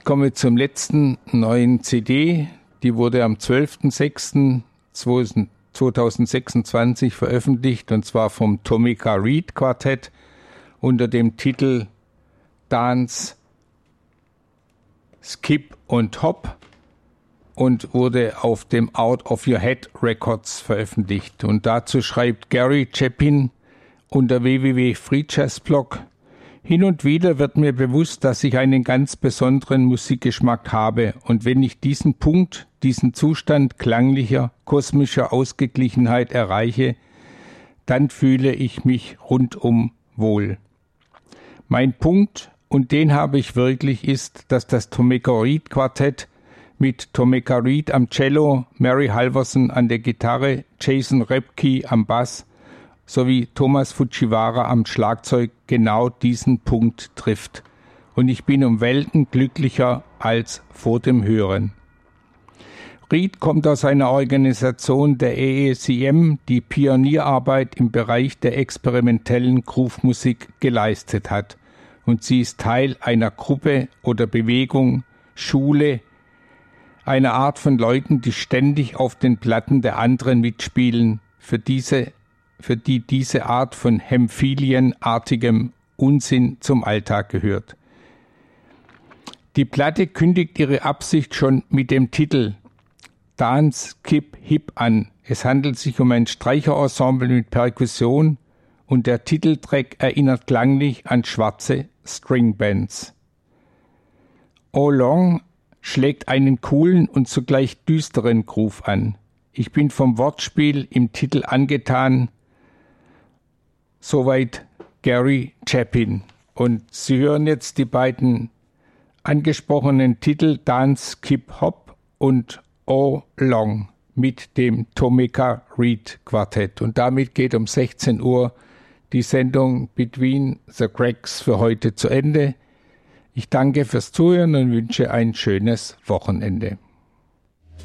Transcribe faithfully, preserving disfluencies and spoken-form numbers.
komme zum letzten neuen C D. Die wurde am zwölften sechsten zweitausendsechsundzwanzig veröffentlicht, und zwar vom Tomica Reed Quartett unter dem Titel Dance, Skip und Hop und wurde auf dem Out of Your Head Records veröffentlicht. Und dazu schreibt Gary Chapin unter w w w punkt free jazz blog: Hin und wieder wird mir bewusst, dass ich einen ganz besonderen Musikgeschmack habe, und wenn ich diesen Punkt, diesen Zustand klanglicher, kosmischer Ausgeglichenheit erreiche, dann fühle ich mich rundum wohl. Mein Punkt, und den habe ich wirklich, ist, dass das Tomica Reed Quartett mit Tomica Reed am Cello, Mary Halverson an der Gitarre, Jason Repke am Bass sowie Thomas Fujiwara am Schlagzeug genau diesen Punkt trifft. Und ich bin um Welten glücklicher als vor dem Hören. Reed kommt aus einer Organisation der A E C M, die Pionierarbeit im Bereich der experimentellen Groove-Musik geleistet hat. Und sie ist Teil einer Gruppe oder Bewegung, Schule, einer Art von Leuten, die ständig auf den Platten der anderen mitspielen, für diese für die diese Art von Hemphilien-artigem Unsinn zum Alltag gehört. Die Platte kündigt ihre Absicht schon mit dem Titel Dance, Skip, Hip an. Es handelt sich um ein Streicherensemble mit Perkussion, und der Titeltrack erinnert klanglich an schwarze Stringbands. All Long schlägt einen coolen und zugleich düsteren Groove an. Ich bin vom Wortspiel im Titel angetan. Soweit Gary Chapin. Und Sie hören jetzt die beiden angesprochenen Titel Dance, Skip, Hop und All Long mit dem Tomica Reed Quartett. Und damit geht um sechzehn Uhr die Sendung Between the Cracks für heute zu Ende. Ich danke fürs Zuhören und wünsche ein schönes Wochenende.